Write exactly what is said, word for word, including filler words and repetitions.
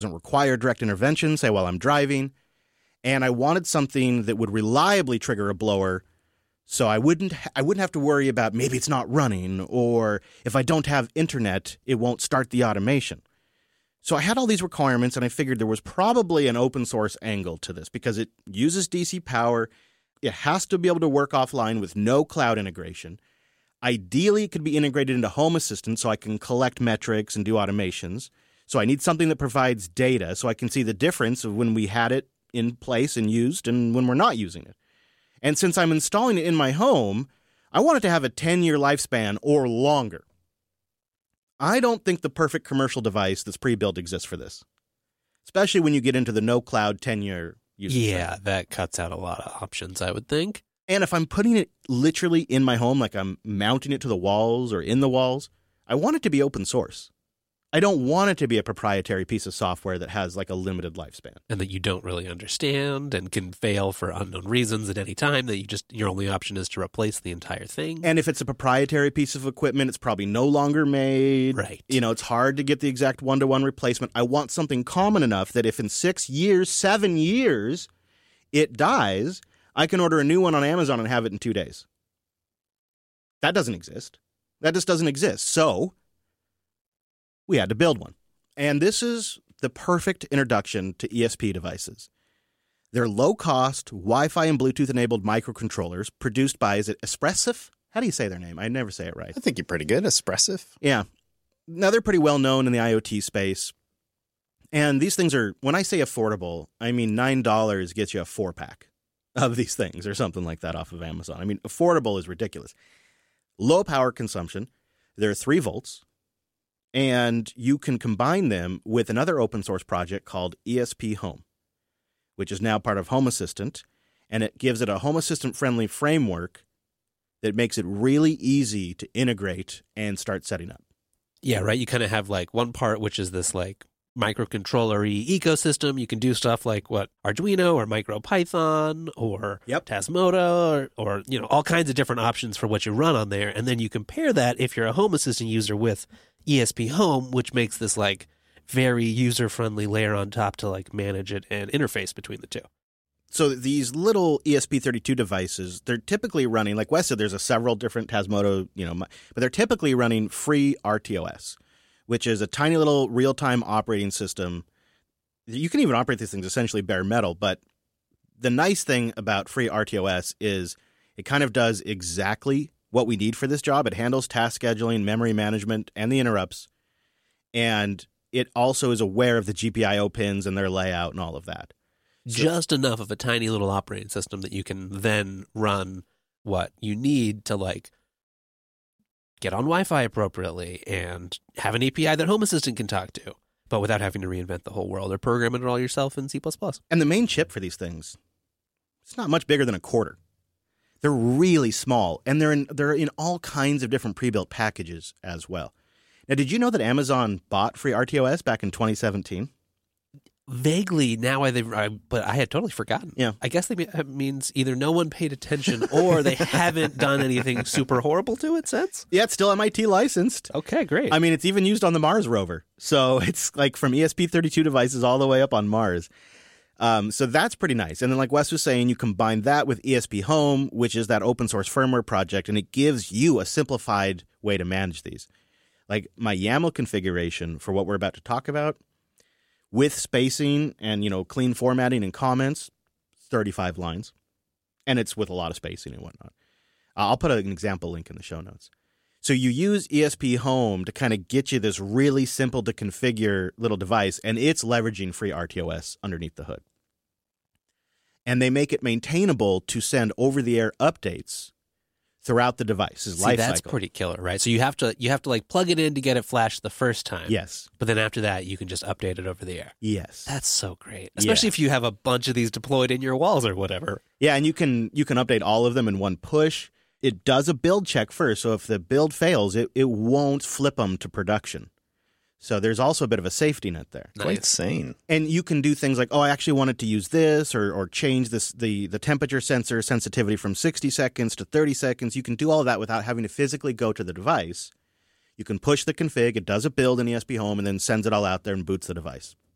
doesn't require direct intervention, say while I'm driving. And I wanted something that would reliably trigger a blower, so I wouldn't I wouldn't have to worry about maybe it's not running, or if I don't have internet, it won't start the automation. So I had all these requirements, and I figured there was probably an open source angle to this because it uses D C power. It has to be able to work offline with no cloud integration. Ideally, it could be integrated into Home Assistant so I can collect metrics and do automations. So I need something that provides data so I can see the difference of when we had it in place and used and when we're not using it. And since I'm installing it in my home, I want it to have a ten-year lifespan or longer. I don't think the perfect commercial device that's pre-built exists for this, especially when you get into the no-cloud ten-year use. Yeah, that cuts out a lot of options, I would think. And if I'm putting it literally in my home, like I'm mounting it to the walls or in the walls, I want it to be open source. I don't want it to be a proprietary piece of software that has like a limited lifespan. And that you don't really understand and can fail for unknown reasons at any time, that you just your only option is to replace the entire thing. And if it's a proprietary piece of equipment, it's probably no longer made. Right. You know, it's hard to get the exact one-to-one replacement. I want something common enough that if in six years, seven years, it dies, I can order a new one on Amazon and have it in two days. That doesn't exist. That just doesn't exist. So we had to build one. And this is the perfect introduction to E S P devices. They're low-cost, Wi-Fi and Bluetooth-enabled microcontrollers produced by, is it Espressif? How do you say their name? I never say it right. I think you're pretty good. Espressif. Yeah. Now, they're pretty well-known in the IoT space. And these things are, when I say affordable, I mean nine dollars gets you a four-pack of these things or something like that off of Amazon. I mean, affordable is ridiculous. Low power consumption. They're three volts. And you can combine them with another open source project called E S P Home, which is now part of Home Assistant. And it gives it a Home Assistant friendly framework that makes it really easy to integrate and start setting up. Yeah, right. You kind of have like one part, which is this like microcontroller-y ecosystem. You can do stuff like what Arduino or MicroPython or yep. Tasmota or, or, you know, all kinds of different options for what you run on there. And then you compare that if you're a Home Assistant user with E S P Home, which makes this like very user-friendly layer on top to like manage it and interface between the two. So these little E S P thirty-two devices, they're typically running, like Wes said, there's a several different Tasmota, you know, but they're typically running free R T O S, which is a tiny little real-time operating system. You can even operate these things essentially bare metal, but the nice thing about free R T O S is it kind of does exactly what we need for this job. It handles task scheduling, memory management, and the interrupts. And it also is aware of the G P I O pins and their layout and all of that. So, just enough of a tiny little operating system that you can then run what you need to like get on Wi-Fi appropriately and have an A P I that Home Assistant can talk to, but without having to reinvent the whole world or program it all yourself in C plus plus. And the main chip for these things, it's not much bigger than a quarter. They're really small, and they're in they're in all kinds of different pre-built packages as well. Now, did you know that Amazon bought free R T O S back in twenty seventeen? Vaguely, now I, I but I had totally forgotten. Yeah. I guess that means either no one paid attention or they haven't done anything super horrible to it since. Yeah, it's still M I T licensed. Okay, great. I mean, it's even used on the Mars rover. So it's like from E S P thirty-two devices all the way up on Mars. Um, so that's pretty nice. And then like Wes was saying, you combine that with E S P Home, which is that open source firmware project, and it gives you a simplified way to manage these. Like my YAML configuration for what we're about to talk about, with spacing and, you know, clean formatting and comments, thirty-five lines. And it's with a lot of spacing and whatnot. Uh, I'll put an example link in the show notes. So you use E S P Home to kind of get you this really simple to configure little device, and it's leveraging free R T O S underneath the hood. And they make it maintainable to send over-the-air updates throughout the device's See, life that's cycle. pretty killer, right? So you have to you have to like plug it in to get it flashed the first time. Yes. But then after that, you can just update it over the air. Yes. That's so great, especially Yeah. if you have a bunch of these deployed in your walls or whatever. Yeah, and you can you can update all of them in one push. It does a build check first, so if the build fails, it, it won't flip them to production. So there's also a bit of a safety net there. Quite Nice. sane. And you can do things like, oh, I actually wanted to use this or or change this the, the temperature sensor sensitivity from sixty seconds to thirty seconds. You can do all of that without having to physically go to the device. You can push the config, it does a build in E S P Home, and then sends it all out there and boots the device.